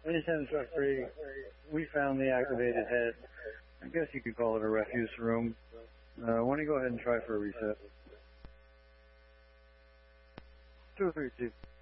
Anytime truck 3, we found the activated head. I guess you could call it a refuse room. Why don't you go ahead and try for a reset? 232.